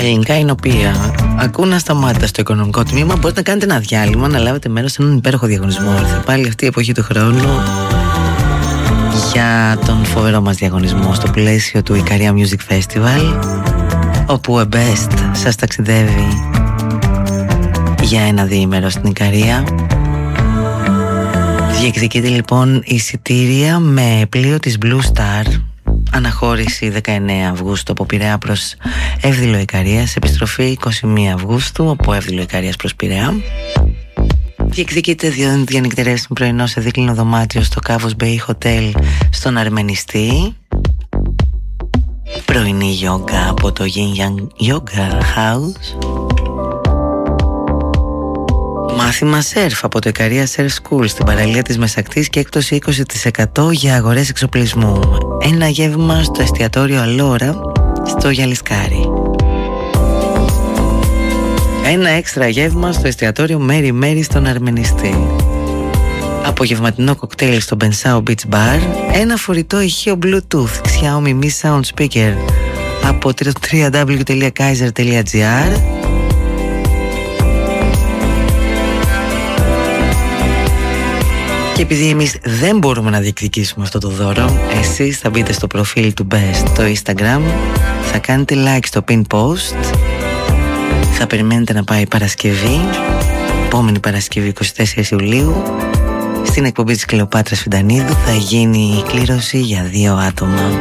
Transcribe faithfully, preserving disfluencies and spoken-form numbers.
Ελληνικά εινοπία. Ακούνε ασταμάτητα στο οικονομικό τμήμα. Μπορείτε να κάνετε ένα διάλειμμα, να λάβετε μέρος σε έναν υπέροχο διαγωνισμό. Θα πάλι αυτή η εποχή του χρόνου για τον φοβερό μας διαγωνισμό στο πλαίσιο του Ικαρία Music Festival, όπου ο Best σας ταξιδεύει για ένα διήμερο στην Ικαρία. Διεκδικείτε λοιπόν εισιτήρια με πλοίο της Blue Star, αναχώρηση δεκαεννέα Αυγούστου από Πειραιά προς Εύδηλο Ικαρίας, επιστροφή είκοσι μία Αυγούστου από Εύδηλο Ικαρίας προς Πειραιά. Διεκδικείτε δύο διανυκτερεύσεις με πρωινό σε δίκλινο δωμάτιο στο Cavos Bay Hotel στον Αρμενιστή. Πρωινή γιόγκα από το Yin Yang Yoga House. Μάθημα σερφ από το Ικαρία Surf School στην παραλία της Μεσακτής και έκπτωση είκοσι τοις εκατό για αγορές εξοπλισμού. Ένα γεύμα στο εστιατόριο Αλόρα στο Γιαλισκάρι. Ένα έξτρα γεύμα στο εστιατόριο Μέρι Μέρι στον Αρμενιστή. Απογευματινό κοκτέιλ στο Bensao Beach Bar. Ένα φορητό ηχείο Bluetooth Xiaomi Mi Sound Speaker από το double-u double-u double-u τελεία kaiser τελεία gr. Και επειδή εμείς δεν μπορούμε να διεκδικήσουμε αυτό το δώρο, εσείς θα μπείτε στο προφίλ του Best στο Instagram, θα κάνετε like στο pin post, θα περιμένετε να πάει Παρασκευή, επόμενη Παρασκευή εικοστή τέταρτη Ιουλίου, στην εκπομπή της Κλεοπάτρας Φιντανίδου θα γίνει η κλήρωση για δύο άτομα.